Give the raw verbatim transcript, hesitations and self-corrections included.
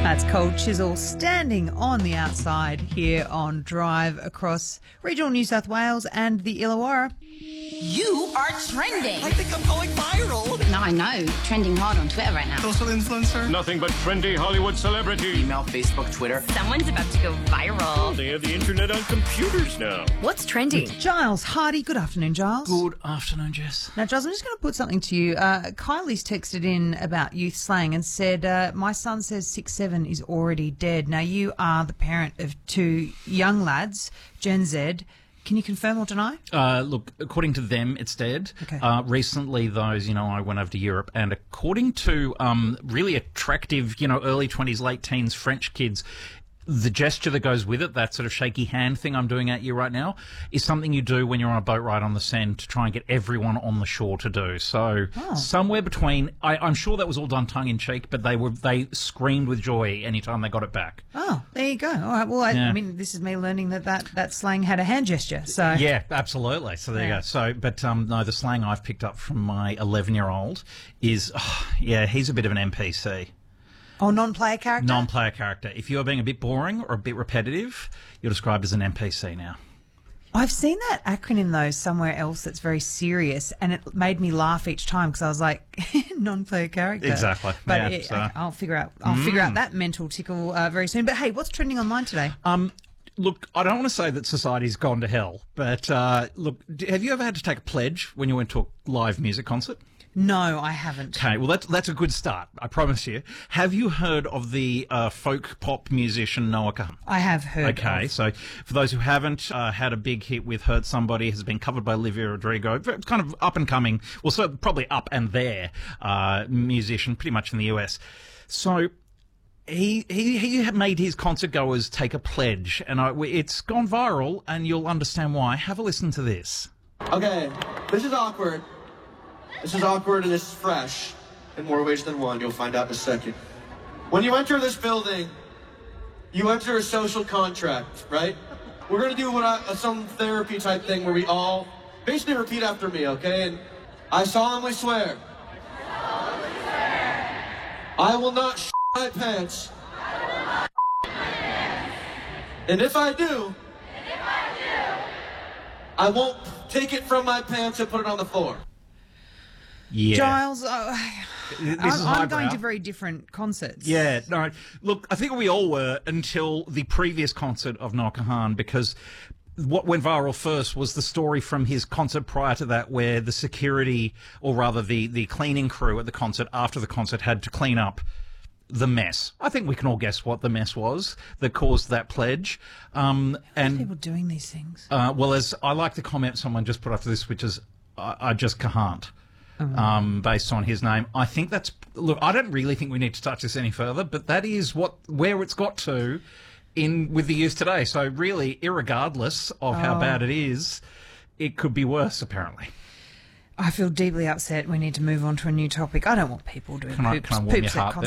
That's Cold Chisel standing on the outside here on Drive across regional New South Wales and the Illawarra. You are trending. I think I'm going viral. No, I know. Trending hard on Twitter right now. Social influencer. Nothing but trendy Hollywood celebrity. Email, Facebook, Twitter. Someone's about to go viral. They have the internet on computers now. What's trending? Giles Hardy. Good afternoon, Giles. Good afternoon, Jess. Now, Giles, I'm just going to put something to you. Uh, Kylie's texted in about youth slang and said, uh, my son says six seven is already dead. Now, you are the parent of two young lads, Gen Z. Can you confirm or deny? Uh, look, according to them, it's dead. Okay. Uh, recently, those, you know, I went over to Europe, and according to um, really attractive, you know, early twenties, late teens French kids, the gesture that goes with it, that sort of shaky hand thing I'm doing at you right now, is something you do when you're on a boat ride on the Seine to try and get everyone on the shore to do. So Oh. somewhere between, I, I'm sure that was all done tongue in cheek, but they were they screamed with joy anytime they got it back. Oh, there you go. All right. Well, I, Yeah. I mean, this is me learning that, that that slang had a hand gesture. So Yeah, absolutely. So there Yeah. you go. So, but um, no, the slang I've picked up from my eleven-year-old is, oh, yeah, he's a bit of an N P C. Oh, non-player character? Non-player character. If you're being a bit boring or a bit repetitive, you're described as an N P C now. I've seen that acronym, though, somewhere else that's very serious, and it made me laugh each time because I was like, non-player character. Exactly. But Yeah, it, so- okay, I'll figure out I'll figure out that mental tickle uh, very soon. But hey, what's trending online today? Um, look, I don't want to say that society's gone to hell, but uh, look, d- have you ever had to take a pledge when you went to a live music concert? No, I haven't. Okay, well, that's that's a good start, I promise you. Have you heard of the uh, folk pop musician Noah Kahan? I have heard. Okay, of. so for those who haven't, uh, had a big hit with Hurt Somebody, has been covered by Olivia Rodrigo. It's kind of up and coming, well, so probably up and there, uh, musician, pretty much in the U S. So he he he had made his concert goers take a pledge, and I, it's gone viral, and you'll understand why. Have a listen to this. Okay, this is awkward. This is awkward and this is fresh in more ways than one. You'll find out in a second. When you enter this building, you enter a social contract, right? We're going to do what I, some therapy type thing where we all basically repeat after me, okay? And I solemnly swear. I will not sh my pants. And if I do, I won't take it from my pants and put it on the floor. Yeah. Giles, uh, This I'm, is I'm highbrow. going to very different concerts. Yeah, no, look, I think we all were until the previous concert of Noah Kahan, because what went viral first was the story from his concert prior to that, where the security, or rather the, the cleaning crew at the concert after the concert had to clean up the mess. I think we can all guess what the mess was that caused that pledge. Um, and People doing these things. uh, well, as I like the comment someone just put after this, which is, I, I just can't. Um, based on his name, I think that's. Look, I don't really think we need to touch this any further, but that is what where it's got to in with the youth today. So really, irregardless of how Oh. bad it is, it could be worse. Apparently, I feel deeply upset. We need to move on to a new topic. I don't want people doing can I, poops, can I warm your poops at heart then?